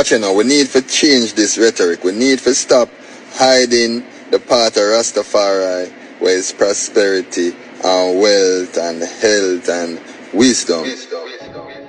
Watch it now, we need to change this rhetoric. We need to stop hiding the part of Rastafari where it's prosperity and wealth and health and wisdom.